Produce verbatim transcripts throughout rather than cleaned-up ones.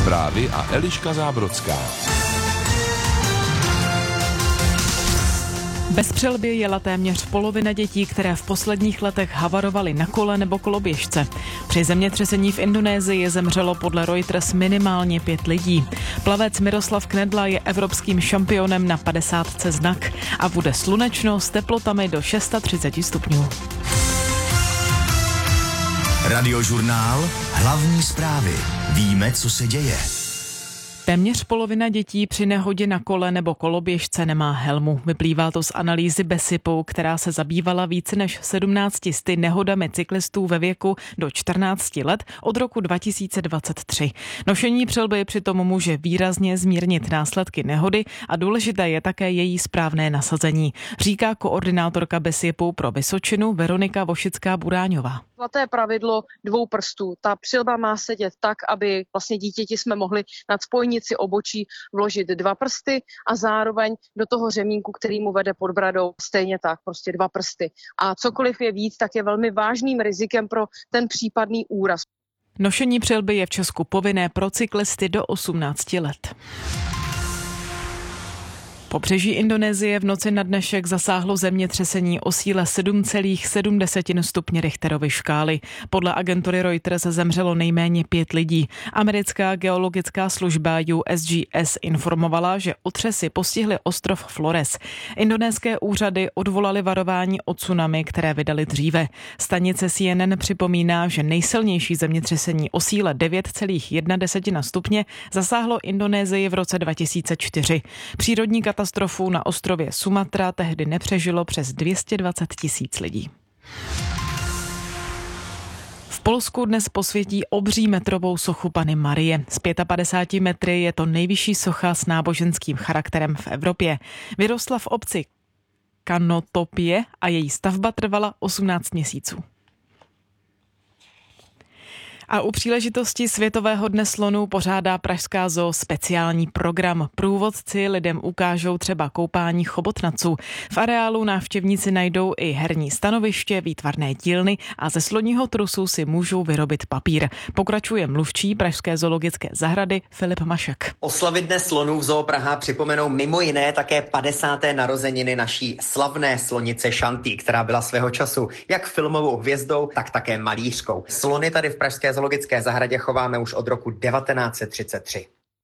Zprávy a Eliška Zábrodská. Bez přelby jela téměř polovina dětí, které v posledních letech havarovaly na kole nebo koloběžce. Při zemětřesení v Indonésii zemřelo podle Reuters minimálně pět lidí. Plavec Miroslav Knedla je evropským šampionem na padesátce znak a bude slunečno s teplotami do třicet šest stupňů. Radiožurnál Hlavní zprávy. Víme, co se děje. Téměř polovina dětí při nehodě na kole nebo koloběžce nemá helmu. Vyplývá to z analýzy BESIPu, která se zabývala více než sedmnácti sty nehodami cyklistů ve věku do čtrnácti let od roku dva tisíce dvacet tři. Nošení přilby přitom může výrazně zmírnit následky nehody a důležité je také její správné nasazení, říká koordinátorka BESIPu pro Vysočinu Veronika Vošická-Buráňová. Zlaté pravidlo dvou prstů. Ta přilba má sedět tak, aby vlastně dítěti jsme mohli nad spojnici obočí vložit dva prsty a zároveň do toho řemínku, který mu vede pod bradou, stejně tak, prostě dva prsty. A cokoliv je víc, tak je velmi vážným rizikem pro ten případný úraz. Nošení přilby je v Česku povinné pro cyklisty do osmnácti let. Pobřeží Indonésie v noci na dnešek zasáhlo zemětřesení o síle sedm celá sedm stupně Richterovy škály. Podle agentury Reuters zemřelo nejméně pět lidí. Americká geologická služba U S G S informovala, že otřesy postihly ostrov Flores. Indonéské úřady odvolaly varování o tsunami, které vydali dříve. Stanice C N N připomíná, že nejsilnější zemětřesení o síle devět celá jedna stupně zasáhlo Indonésii v roce dva tisíce čtyři. Přírodní katastrofu na ostrově Sumatra tehdy nepřežilo přes dvě stě dvacet tisíc lidí. V Polsku dnes posvětí obří metrovou sochu Panny Marie. Z padesát pět metry je to nejvyšší socha s náboženským charakterem v Evropě. Vyrostla v obci Kanotopie a její stavba trvala osmnáct měsíců. A u příležitosti Světového dne slonů pořádá pražská zoo speciální program. Průvodci lidem ukážou třeba koupání chobotnaců. V areálu návštěvníci najdou i herní stanoviště, výtvarné dílny a ze sloního trusu si můžou vyrobit papír. Pokračuje mluvčí pražské zoologické zahrady Filip Mašek. Oslavy Dne slonů v Zoo Praha připomenou mimo jiné také padesáté narozeniny naší slavné slonice Šanty, která byla svého času jak filmovou hvězdou, tak také malířkou. Slony tady v pražské zoologické zahradě chováme už od roku devatenáct set třicet tři.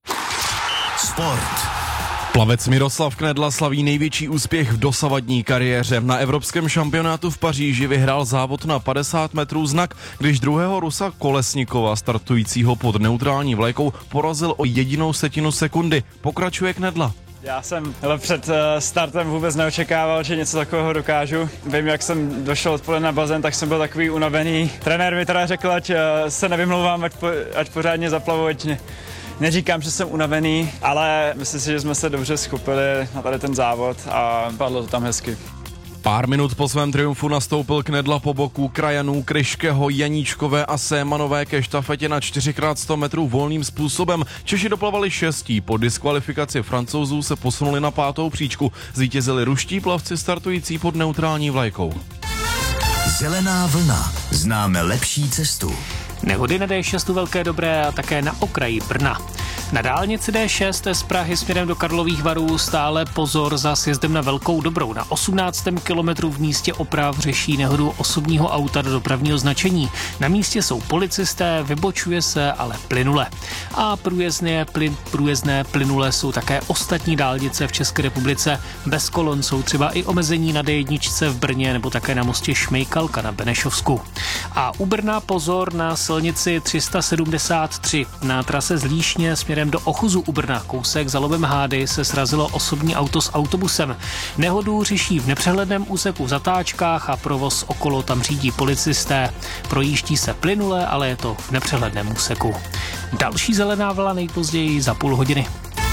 Sport. Plavec Miroslav Knedla slaví největší úspěch v dosavadní kariéře. Na evropském šampionátu v Paříži vyhrál závod na padesát metrů znak, když druhého Rusa Kolesnikova, startujícího pod neutrální vlajkou, porazil o jedinou setinu sekundy. Pokračuje Knedla. Já jsem hele, před startem vůbec neočekával, že něco takového dokážu. Vím, jak jsem došel odpoledne na bazén, tak jsem byl takový unavený. Trenér mi teda řekl, ať se nevymlouvám, ať, po, ať pořádně zaplavu, ať ne, neříkám, že jsem unavený, ale myslím si, že jsme se dobře skupili na tady ten závod a padlo to tam hezky. Pár minut po svém triumfu nastoupil Knedla po boku krajanů Kryškého, Janíčkové a Sémanové ke štafetě na čtyři krát sto metrů volným způsobem. Češi doplavali šestí, po diskvalifikaci Francouzů se posunuli na pátou příčku. Zvítězili ruští plavci startující pod neutrální vlajkou. Zelená vlna. Známe lepší cestu. Nehody na D šest u Velké Dobré a také na okraji Brna. Na dálnici D šest z Prahy směrem do Karlových Varů stále pozor za sjezdem na Velkou Dobrou. Na osmnáctém kilometru v místě oprav řeší nehodu osobního auta do dopravního značení. Na místě jsou policisté, vybočuje se, ale plynule. A průjezdné, plyn, průjezdné plynule jsou také ostatní dálnice v České republice. Bez kolon jsou třeba i omezení na D jedna v Brně nebo také na mostě Šmejkalka na Benešovsku. A u Brna pozor na silnici tři sta sedmdesát tři. Na trase z Líšně směrem do Ochuzu u Brna, kousek za Lovem Hády, se srazilo osobní auto s autobusem. Nehodu řeší v nepřehledném úseku v zatáčkách a provoz okolo tam řídí policisté. Projíždí se plynule, ale je to v nepřehledném úseku. Další zelená vlna nejpozději za půl hodiny.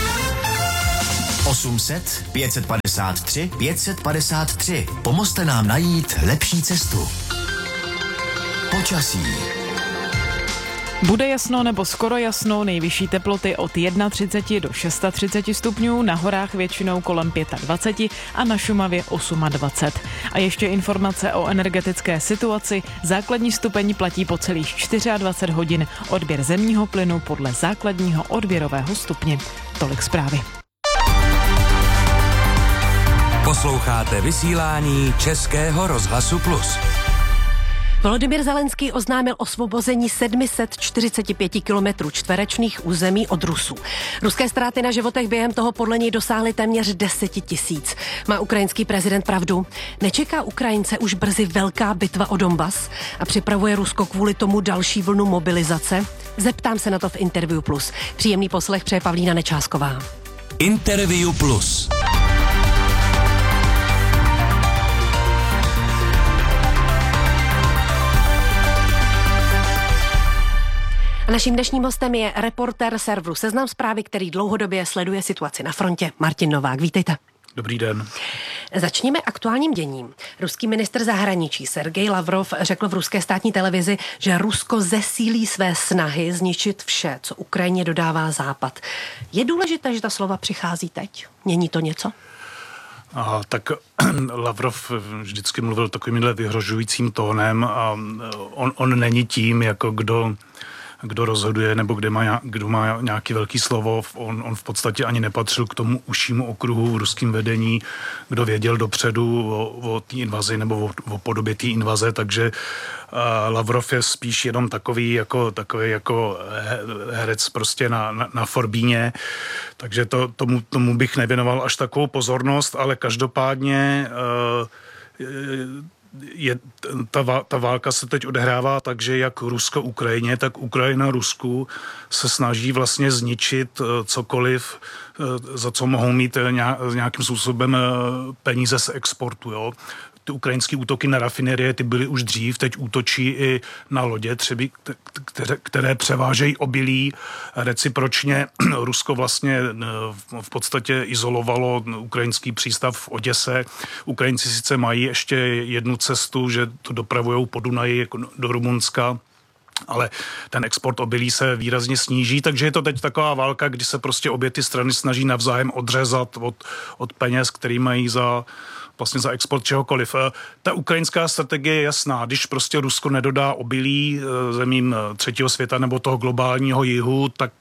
osm set, pět set padesát tři, pět set padesát tři. Pomozte nám najít lepší cestu. Počasí. Bude jasno nebo skoro jasno, nejvyšší teploty od třicet jedna do třicet šest stupňů, na horách většinou kolem dvacet pět a na Šumavě dvacet osm. A ještě informace o energetické situaci. Základní stupeň platí po celých dvacet čtyři hodin. Odběr zemního plynu podle základního odběrového stupně. Tolik zprávy. Posloucháte vysílání Českého rozhlasu Plus. Volodymyr Zelenský oznámil osvobození sedm set čtyřicet pět kilometrů čtverečných území od Rusů. Ruské ztráty na životech během toho podle něj dosáhly téměř deset tisíc. Má ukrajinský prezident pravdu? Nečeká Ukrajince už brzy velká bitva o Donbas a připravuje Rusko kvůli tomu další vlnu mobilizace? Zeptám se na to v Interview Plus. Příjemný poslech přeje Pavlína Nečásková. Interview Plus. A naším dnešním hostem je reportér serveru Seznam Zprávy, který dlouhodobě sleduje situaci na frontě. Martin Novák, vítejte. Dobrý den. Začněme aktuálním děním. Ruský ministr zahraničí Sergej Lavrov řekl v ruské státní televizi, že Rusko zesílí své snahy zničit vše, co Ukrajině dodává Západ. Je důležité, že ta slova přichází teď? Mění to něco? A tak Lavrov vždycky mluvil takovýmhle vyhrožujícím tónem a on, on není tím, jako kdo... kdo rozhoduje nebo kde má, kdo má nějaký velký slovo. On, on v podstatě ani nepatřil k tomu užšímu okruhu v ruském vedení, kdo věděl dopředu o, o té invazi nebo o, o podobě té invaze, takže uh, Lavrov je spíš jenom takový jako, takový jako herec prostě na, na, na forbíně, takže to, tomu, tomu bych nevěnoval až takovou pozornost, ale každopádně uh, Je, ta, ta válka se teď odehrává tak, že jak Rusko Ukrajině, tak Ukrajina Rusku se snaží vlastně zničit cokoliv, za co mohou mít nějakým způsobem peníze z exportu. Jo. Ty ukrajinské útoky na rafinerie, ty byly už dřív, teď útočí i na lodě, třeba, které, které převážejí obilí. Recipročně Rusko vlastně v podstatě izolovalo ukrajinský přístav v Oděse. Ukrajinci sice mají ještě jednu cestu, že to dopravujou po Dunaji do Rumunska, ale ten export obilí se výrazně sníží, takže je to teď taková válka, kdy se prostě obě ty strany snaží navzájem odřezat od, od peněz, který mají za vlastně za export čehokoliv. Ta ukrajinská strategie je jasná. Když prostě Rusko nedodá obilí zemím třetího světa nebo toho globálního jihu, tak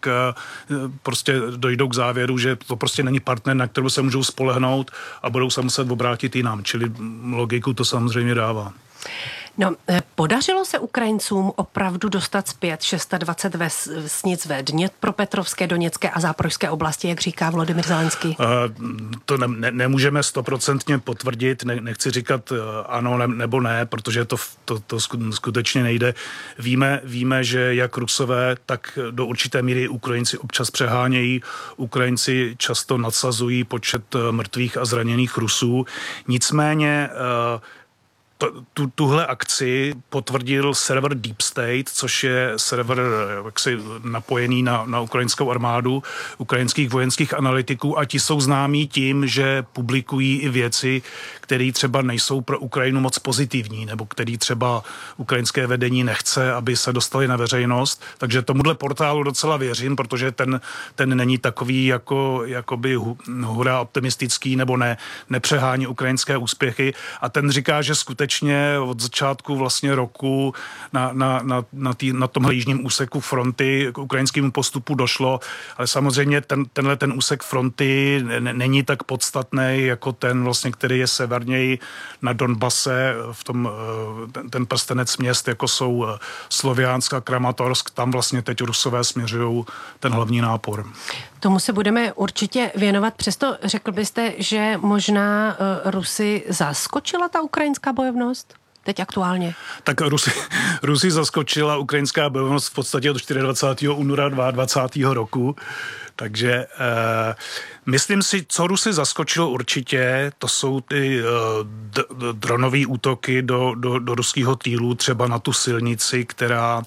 prostě dojdou k závěru, že to prostě není partner, na kterou se můžou spolehnout a budou se muset obrátit jinam. Čili logiku to samozřejmě dává. No, podařilo se Ukrajincům opravdu dostat zpět dvacet šest vesnic ve Dněpropetrovské, Doněcké a Záporožské oblasti, jak říká Volodymyr Zelenský? Uh, to ne, ne, nemůžeme stoprocentně potvrdit, ne, nechci říkat ano ne, nebo ne, protože to, to, to skutečně nejde. Víme, víme, že jak Rusové, tak do určité míry Ukrajinci občas přehánějí. Ukrajinci často nadsazují počet mrtvých a zraněných Rusů. Nicméně uh, Tu, tuhle akci potvrdil server Deep State, což je server jaksi napojený na, na ukrajinskou armádu, ukrajinských vojenských analytiků a ti jsou známí tím, že publikují i věci, které třeba nejsou pro Ukrajinu moc pozitivní, nebo který třeba ukrajinské vedení nechce, aby se dostali na veřejnost. Takže tomuhle portálu docela věřím, protože ten, ten není takový jako jakoby hurá optimistický nebo ne, nepřehání ukrajinské úspěchy a ten říká, že skutečně od začátku vlastně roku na, na, na, na, tý, na tomhle jižním úseku fronty k ukrajinskému postupu došlo, ale samozřejmě ten, tenhle ten úsek fronty n- není tak podstatný jako ten vlastně, který je severněji na Donbase, v tom, ten, ten prstenec měst, jako jsou Sloviansk a Kramatorsk, tam vlastně teď Rusové směřují ten hlavní nápor. Tomu se budeme určitě věnovat. Přesto řekl byste, že možná uh, Rusy zaskočila ta ukrajinská bojovnost? Teď aktuálně. Tak Rusy, Rusy zaskočila ukrajinská bojovnost v podstatě od dvacátého čtvrtého února dvacátého roku. Takže eh, myslím si, co Rusy zaskočilo určitě, to jsou ty eh, d- d- dronové útoky do, do, do ruského týlu, třeba na tu silnici, která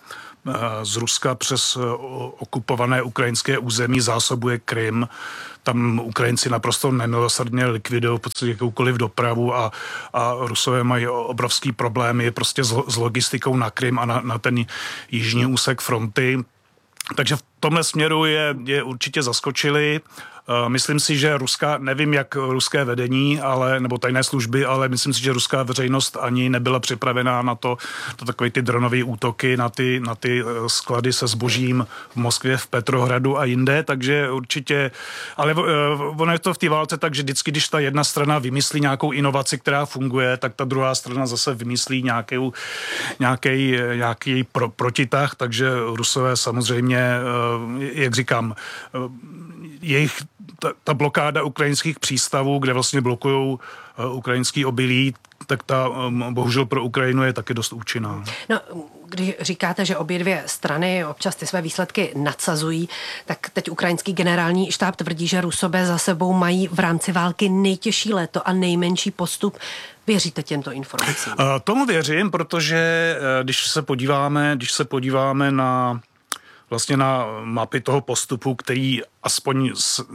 z Ruska přes okupované ukrajinské území zásobuje Krym. Tam Ukrajinci naprosto nemilosrdně likvidují v podstatě jakoukoliv dopravu a, a Rusové mají obrovský problémy prostě s, s logistikou na Krym a na, na ten jižní úsek fronty. Takže v tomhle směru je, je určitě zaskočili. Myslím si, že ruská, nevím jak ruské vedení, ale, nebo tajné služby, ale myslím si, že ruská veřejnost ani nebyla připravená na to, to takové ty dronové útoky, na ty, na ty sklady se zbožím v Moskvě, v Petrohradu a jinde, takže určitě, ale ono je to v té válce tak, že vždycky, když ta jedna strana vymyslí nějakou inovaci, která funguje, tak ta druhá strana zase vymyslí nějaký, nějaký, nějaký pro, protitah, takže Rusové samozřejmě, jak říkám, jejich ta, ta blokáda ukrajinských přístavů, kde vlastně blokují uh, ukrajinský obilí, tak ta um, bohužel pro Ukrajinu je taky dost účinná. No, když říkáte, že obě dvě strany občas ty své výsledky nadsazují, tak teď ukrajinský generální štáb tvrdí, že Rusové za sebou mají v rámci války nejtěžší léto a nejmenší postup. Věříte těmto informacím? Uh, tomu věřím, protože uh, když se podíváme, když se podíváme na vlastně na mapy toho postupu, který aspoň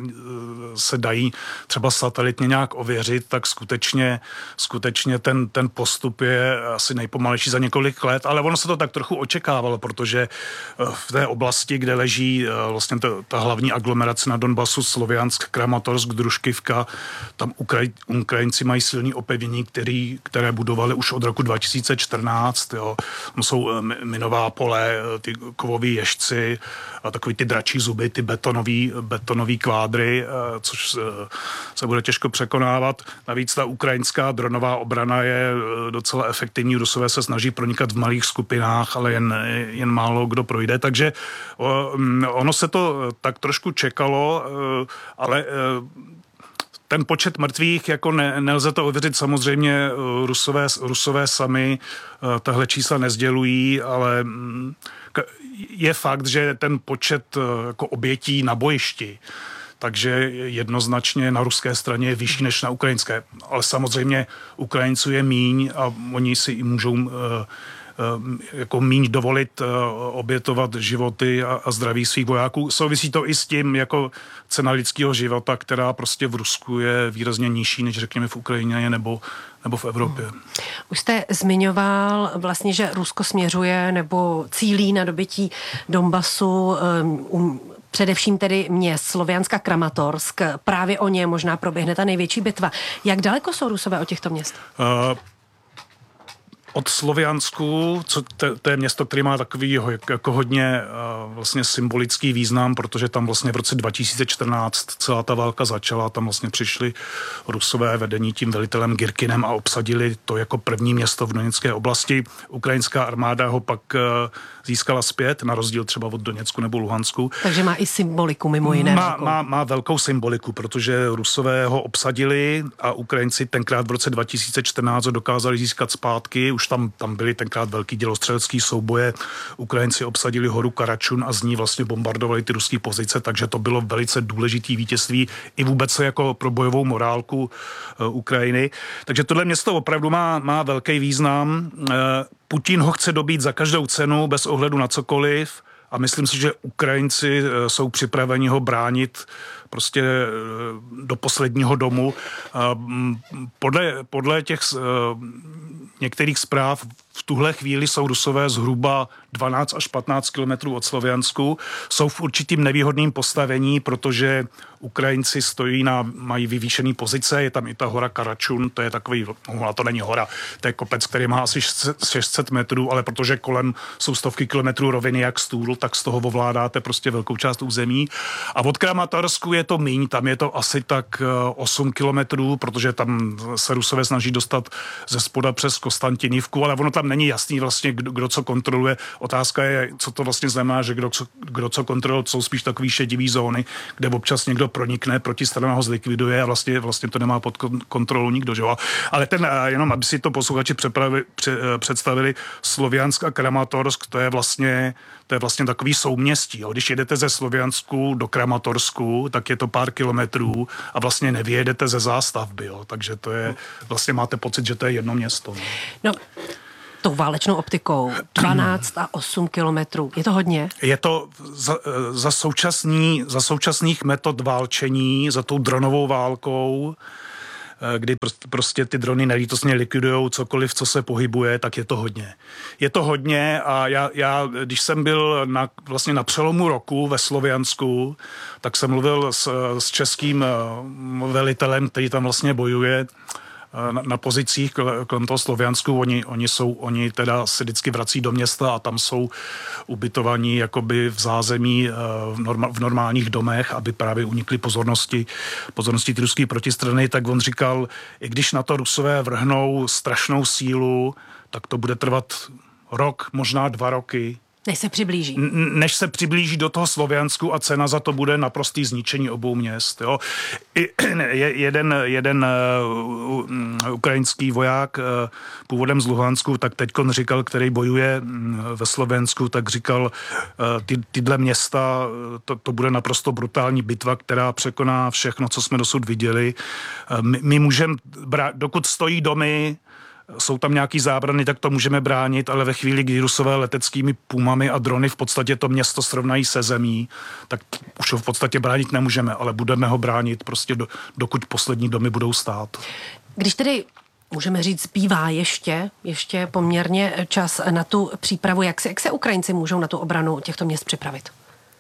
se dají třeba satelitně nějak ověřit, tak skutečně, skutečně ten, ten postup je asi nejpomalejší za několik let, ale ono se to tak trochu očekávalo, protože v té oblasti, kde leží vlastně ta, ta hlavní aglomerace na Donbasu, Sloviansk, Kramatorsk, Družkivka, tam Ukraj, Ukrajinci mají silný opevnění, který, které budovali už od roku dva tisíce čtrnáct. Jo. Tam jsou minová pole, ty kovový ježci a takový ty dračí zuby, ty betonový betonový kvádry, což se bude těžko překonávat. Navíc ta ukrajinská dronová obrana je docela efektivní. Rusové se snaží pronikat v malých skupinách, ale jen, jen málo kdo projde. Takže ono se to tak trošku čekalo, ale ten počet mrtvých, jako ne, nelze to ověřit, samozřejmě Rusové, Rusové sami tahle čísla nezdělují, ale je fakt, že ten počet jako obětí na bojišti, takže jednoznačně na ruské straně je vyšší než na ukrajinské. Ale samozřejmě Ukrajinců je míň a oni si i můžou jako míň dovolit obětovat životy a, a zdraví svých vojáků. Souvisí to i s tím, jako cena lidského života, která prostě v Rusku je výrazně nižší, než řekněme v Ukrajině nebo, nebo v Evropě. Hmm. Už jste zmiňoval vlastně, že Rusko směřuje nebo cílí na dobytí Donbasu, um, především tedy měst Slovianska, Kramatorsk. Právě o ně možná proběhne ta největší bitva. Jak daleko jsou Rusové od těchto měst? Uh, Od Sloviansku, co to, to je město, které má takový jako, jako hodně uh, vlastně symbolický význam, protože tam vlastně v roce dva tisíce čtrnáct celá ta válka začala, tam vlastně přišli Rusové vedení tím velitelem Girkinem a obsadili to jako první město v Doněcké oblasti. Ukrajinská armáda ho pak uh, získala zpět, na rozdíl třeba od Doněcku nebo Luhansku. Takže má i symboliku mimo jiné. Má, má, má velkou symboliku, protože Rusové ho obsadili a Ukrajinci tenkrát v roce dva tisíce čtrnáct ho dokázali získat zpátky. Už tam, tam byly tenkrát velký dělostřelecký souboje. Ukrajinci obsadili horu Karačun a z ní vlastně bombardovali ty ruské pozice, takže to bylo velice důležitý vítězství i vůbec jako pro bojovou morálku uh, Ukrajiny. Takže tohle město opravdu má, má velký význam. Uh, Putin ho chce dobít za každou cenu, bez ohledu na cokoliv. A myslím si, že Ukrajinci jsou připraveni ho bránit prostě do posledního domu. Podle, podle těch některých zpráv v tuhle chvíli jsou Rusové zhruba dvanáct až patnáct kilometrů od Sloviansku. Jsou v určitým nevýhodným postavení, protože Ukrajinci stojí na, mají vyvýšený pozice, je tam i ta hora Karačun, to je takový, no, to není hora, to je kopec, který má asi šest set metrů, ale protože kolem jsou stovky kilometrů roviny jak stůl, tak z toho ovládáte prostě velkou část území. A od Kramatorsku je to míň, tam je to asi tak osm kilometrů, protože tam se Rusové snaží dostat ze spoda přes Konstantinivku, ale ono tam není jasný vlastně, kdo, kdo co kontroluje. Otázka je, co to vlastně znamená, že kdo, kdo co kontroluje, jsou spíš takový šedivý zóny, kde občas někdo pronikne, protistrana ho zlikviduje a vlastně, vlastně to nemá pod kontrolou nikdo, že jo. Ale ten, jenom aby si to posluchači představili, Sloviansk a Kramatorsk, to je vlastně, to je vlastně takový souměstí. Jo. Když jedete ze Sloviansku do Kramatorsku, tak je to pár kilometrů a vlastně nevyjedete ze zástavby, jo. Takže to je, vlastně máte pocit, že to je jedno město. No. tou válečnou optikou dvanáct a osm kilometrů. Je to hodně? Je to za, za, současný, za současných metod válčení, za tou dronovou válkou, kdy prostě ty drony nelítostně likvidujou cokoliv, co se pohybuje, tak je to hodně. Je to hodně a já, já když jsem byl na, vlastně na přelomu roku ve Sloviansku, tak jsem mluvil s, s českým velitelem, který tam vlastně bojuje na, na pozicích kolem toho Sloviansku. Oni, oni, jsou, oni teda se vždycky vrací do města a tam jsou ubytovaní jakoby v zázemí v, norma, v normálních domech, aby právě unikli pozornosti, pozornosti ty ruské protistrany. Tak on říkal, i když na to Rusové vrhnou strašnou sílu, tak to bude trvat rok, možná dva roky. Než se přiblíží. Než se přiblíží do toho Sloviansku a cena za to bude naprostý zničení obou měst. Jo. I, jeden jeden uh, ukrajinský voják uh, původem z Luhansku, tak teďkon říkal, který bojuje ve Slovensku, tak říkal, uh, ty, tyhle města, to, to bude naprosto brutální bitva, která překoná všechno, co jsme dosud viděli. Uh, my, my můžeme, dokud stojí domy, jsou tam nějaký zábrany, tak to můžeme bránit, ale ve chvíli, kdy Rusové leteckými pumami a drony v podstatě to město srovnají se zemí, tak už ho v podstatě bránit nemůžeme, ale budeme ho bránit prostě do, dokud poslední domy budou stát. Když tedy můžeme říct, zbývá ještě, ještě poměrně čas na tu přípravu, jak se, jak se Ukrajinci můžou na tu obranu těchto měst připravit?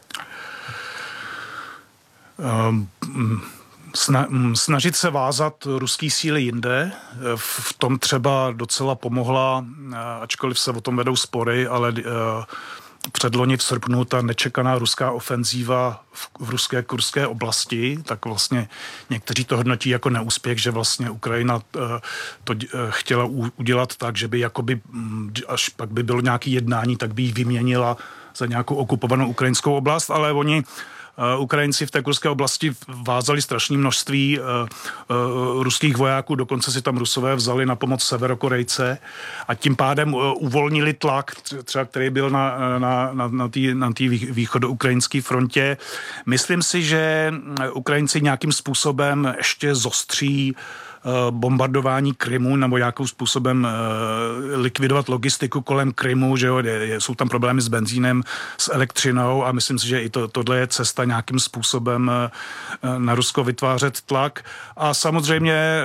Um, Snažit se vázat ruský síly jinde. V tom třeba docela pomohla, ačkoliv se o tom vedou spory, ale předloni v srpnu ta nečekaná ruská ofenzíva v, v ruské kurské oblasti, tak vlastně někteří to hodnotí jako neúspěch, že vlastně Ukrajina to chtěla udělat tak, že by jakoby, až pak by bylo nějaké jednání, tak by ji vyměnila za nějakou okupovanou ukrajinskou oblast, ale oni Uh, Ukrajinci v té kurské oblasti vázali strašné množství uh, uh, ruských vojáků, dokonce si tam Rusové vzali na pomoc Severokorejce a tím pádem uh, uvolnili tlak, třeba který byl na, na, na, na té na východoukrajinské frontě. Myslím si, že Ukrajinci nějakým způsobem ještě zostří bombardování Krymu nebo nějakým způsobem likvidovat logistiku kolem Krymu, že jo, jsou tam problémy s benzínem, s elektřinou a myslím si, že i to, tohle je cesta nějakým způsobem na Rusko vytvářet tlak. A samozřejmě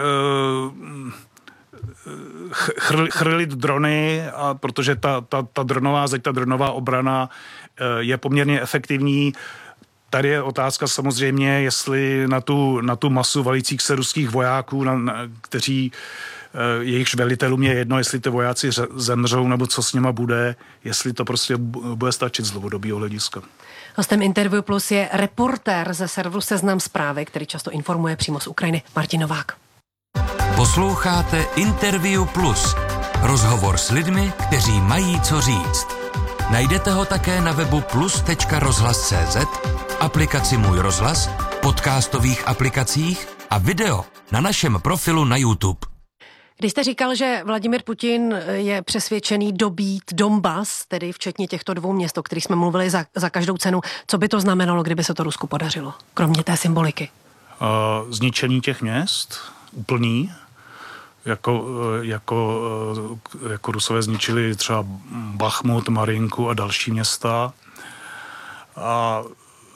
chr, chrlit drony, a protože ta, ta, ta dronová zeď, ta dronová obrana je poměrně efektivní. Tady je otázka samozřejmě, jestli na tu, na tu masu valících se ruských vojáků, na, na, kteří jejichž velitelům je jedno, jestli ty vojáci zemřou nebo co s nima bude, jestli to prostě bude stačit z dlouhodobého hlediska. Hostem Interview Plus je reportér ze serveru Seznam Zprávy, který často informuje přímo z Ukrajiny, Martin Novák. Posloucháte Interview Plus. Rozhovor s lidmi, kteří mají co říct. Najdete ho také na webu plus tečka rozhlas tečka cé zet, aplikaci Můj rozhlas, podcastových aplikacích a video na našem profilu na YouTube. Když jste říkal, že Vladimir Putin je přesvědčený dobít Donbas, tedy včetně těchto dvou měst, o kterých jsme mluvili za, za každou cenu, co by to znamenalo, kdyby se to Rusku podařilo, kromě té symboliky? Uh, zničení těch měst, úplný, jako, jako, jako Rusové zničili třeba Bachmut, Marinku a další města. A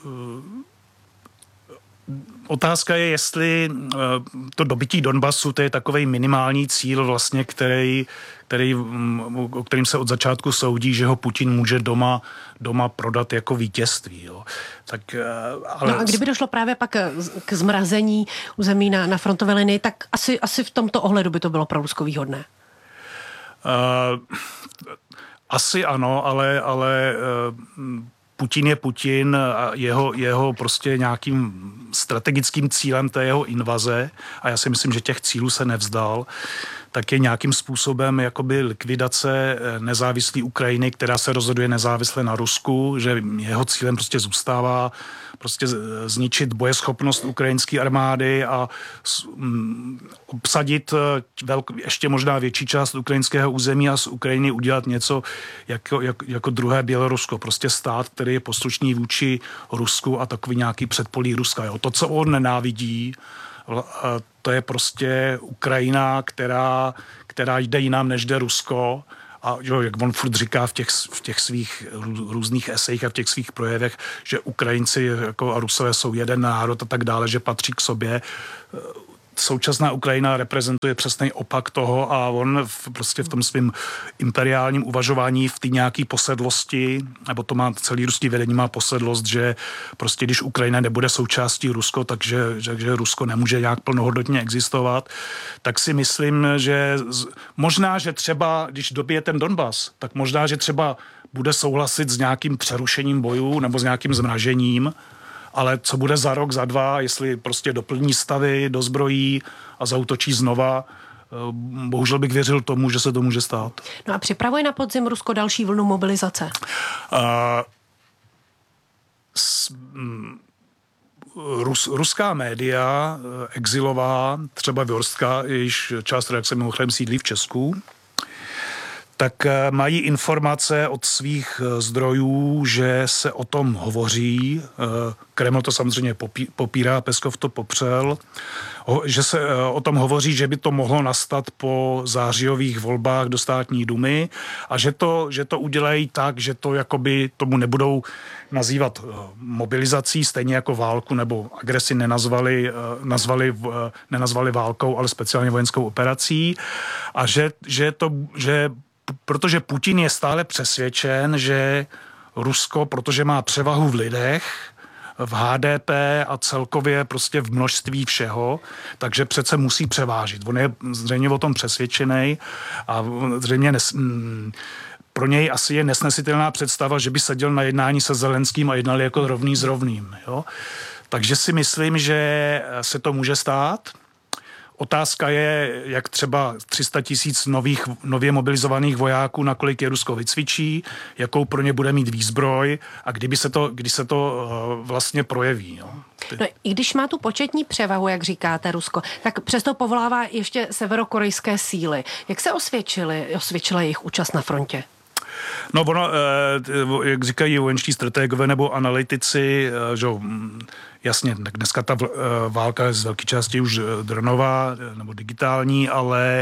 otázka je, jestli to dobytí Donbasu, to je takovej minimální cíl vlastně, který, který, o kterým se od začátku soudí, že ho Putin může doma, doma prodat jako vítězství. Jo. Tak, ale... No a kdyby došlo právě pak k zmrazení území na, na frontové linii, tak asi, asi v tomto ohledu by to bylo pro Rusko výhodné. Uh, asi ano, ale, ale uh, Putin je Putin a jeho, jeho prostě nějakým strategickým cílem té jeho invaze, a já si myslím, že těch cílů se nevzdal, tak je nějakým způsobem jakoby likvidace nezávislé Ukrajiny, která se rozhoduje nezávisle na Rusku, že jeho cílem prostě zůstává prostě zničit bojeschopnost ukrajinské armády a obsadit velk, ještě možná větší část ukrajinského území a z Ukrajiny udělat něco jako, jako, jako druhé Bělorusko. Prostě stát, který je poslušný vůči Rusku a takový nějaký předpolí Ruska. Jo. To, co on nenávidí, to je prostě Ukrajina, která, která jde jinam, než jde Rusko, a jo, jak on furt říká v těch, v těch svých různých esejích a v těch svých projevech, že Ukrajinci jako a Rusové jsou jeden národ a tak dále, že patří k sobě. Současná Ukrajina reprezentuje přesný opak toho a on v, prostě v tom svém imperiálním uvažování v té nějaké posedlosti, nebo to má celý ruský vedení má posedlost, že prostě když Ukrajina nebude součástí Rusko, takže že, že Rusko nemůže nějak plnohodnotně existovat, tak si myslím, že z, možná, že třeba, když dobije ten Donbas, tak možná, že třeba bude souhlasit s nějakým přerušením bojů nebo s nějakým zmražením, ale co bude za rok, za dva, jestli prostě doplní stavy, dozbrojí a zaútočí znova, bohužel bych věřil tomu, že se to může stát. No a připravuje na podzim Rusko další vlnu mobilizace? Uh, s, mm, Rus, ruská média, exilová, třeba Vjorstka, jejíž část redakce mimochodem sídlí v Česku, tak mají informace od svých zdrojů, že se o tom hovoří. Kreml to samozřejmě popírá, Peskov to popřel. Že se o tom hovoří, že by to mohlo nastat po zářijových volbách do státní dumy a že to, že to udělají tak, že to jakoby tomu nebudou nazývat mobilizací, stejně jako válku nebo agresi nenazvali, nazvali, nenazvali válkou, ale speciálně vojenskou operací. A že, že to, že protože Putin je stále přesvědčen, že Rusko, protože má převahu v lidech, v há dé pé a celkově prostě v množství všeho, takže přece musí převážit. On je zřejmě o tom přesvědčený a zřejmě nes, pro něj asi je nesnesitelná představa, že by seděl na jednání se Zelenským a jednali jako rovný s rovným. Jo? Takže si myslím, že se to může stát. Otázka je, jak třeba tři sta tisíc nových, nově mobilizovaných vojáků, nakolik je Rusko vycvičí, jakou pro ně bude mít výzbroj a kdyby se to, kdy se to uh, vlastně projeví. No. No, i když má tu početní převahu, jak říkáte, Rusko, tak přesto povolává ještě severokorejské síly. Jak se osvědčili, osvědčila jejich účast na frontě? No ono, jak říkají vojenští strategové nebo analytici, že jasně, tak dneska ta válka je z velké části už dronová nebo digitální, ale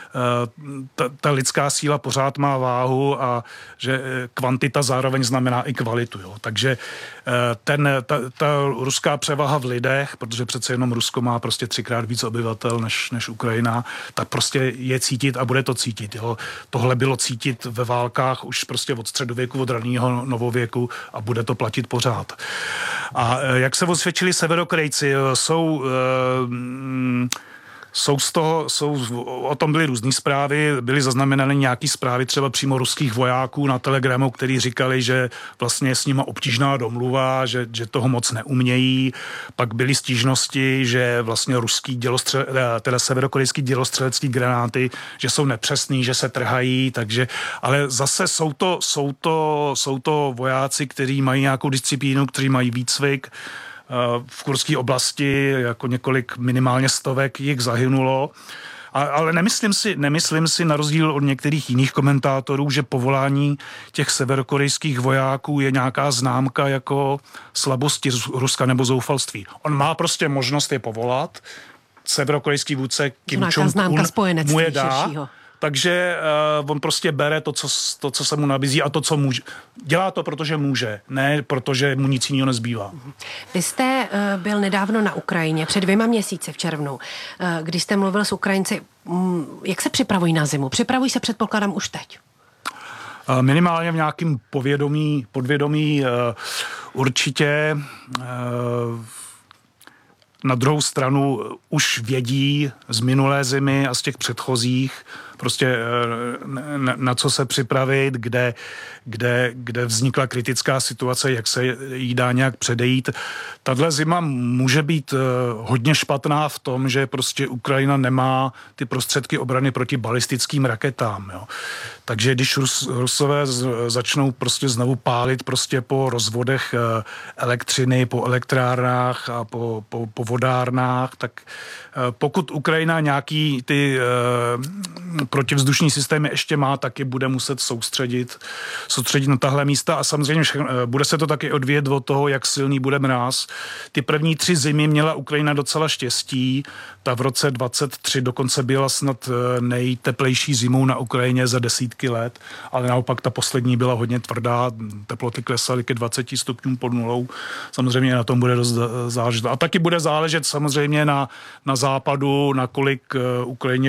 ta, ta lidská síla pořád má váhu a že kvantita zároveň znamená i kvalitu. Jo. Takže ten, ta, ta ruská převaha v lidech, protože přece jenom Rusko má prostě třikrát víc obyvatel než, než Ukrajina, tak prostě je cítit a bude to cítit. Jo. Tohle bylo cítit ve válkách už prostě od středověku, od raného novověku a bude to platit pořád. A jak se osvědčili Severokorejci, jsou... Uh, Jsou z toho, jsou, o tom byly různý zprávy, byly zaznamenány nějaký zprávy třeba přímo ruských vojáků na Telegramu, kteří říkali, že vlastně je s nima obtížná domluva, že, že toho moc neumějí. Pak byly stížnosti, že vlastně ruský dělostřel, teda severokorejský dělostřelecký granáty, že jsou nepřesný, že se trhají, takže, ale zase jsou to, jsou to, jsou to vojáci, kteří mají nějakou disciplínu, kteří mají výcvik. V kurské oblasti jako několik minimálně stovek jich zahynulo. A, ale nemyslím si, nemyslím si na rozdíl od některých jiných komentátorů, že povolání těch severokorejských vojáků je nějaká známka jako slabosti Ruska nebo zoufalství. On má prostě možnost je povolat. Severokorejský vůdce Kim Jong-un mu je dá. Širšího. Takže uh, on prostě bere to co, to, co se mu nabízí a to, co může. Dělá to, protože může, ne protože mu nic jiného nezbývá. Vy jste uh, byl nedávno na Ukrajině, před dvěma měsíci v červnu, uh, když jste mluvil s Ukrajinci. Um, jak se připravují na zimu? Připravují se, předpokládám, už teď? Uh, minimálně v nějakém povědomí, podvědomí uh, určitě. Uh, Na druhou stranu už vědí z minulé zimy a z těch předchozích prostě na, na co se připravit, kde, kde, kde vznikla kritická situace, jak se jí dá nějak předejít. Tahle zima může být hodně špatná v tom, že prostě Ukrajina nemá ty prostředky obrany proti balistickým raketám. Jo. Takže když Rus, Rusové z, začnou prostě znovu pálit prostě po rozvodech elektřiny, po elektrárnách a po, po, po vodárnách, tak pokud Ukrajina nějaký ty protivzdušní systémy ještě má, taky bude muset soustředit, soustředit na tahle místa a samozřejmě všechno, bude se to taky odvíjet od toho, jak silný bude mráz. Ty první tři zimy měla Ukrajina docela štěstí, ta v roce dvacet tři dokonce byla snad nejteplejší zimou na Ukrajině za desítky let, ale naopak ta poslední byla hodně tvrdá, teploty klesaly ke dvaceti stupňům pod nulou, samozřejmě na tom bude dost záležet. A taky bude záležet samozřejmě na, na západu, nakolik Ukrajině